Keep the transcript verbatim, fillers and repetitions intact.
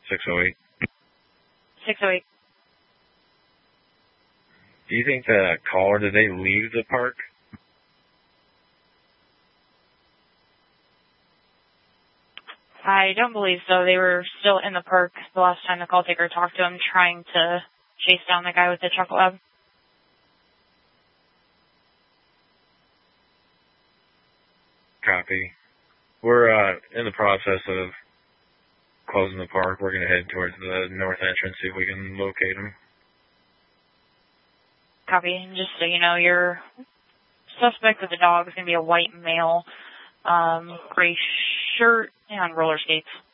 six oh eight. six oh eight. Do you think the caller, did they leave the park? I don't believe so. They were still in the park the last time the call taker talked to him, trying to chase down the guy with the truck lab. Copy. We're uh, in the process of closing the park. We're going to head towards the north entrance, see if we can locate him. Copy. And just so you know, your suspect with the dog is going to be a white male, um, gray shirt, and roller skates.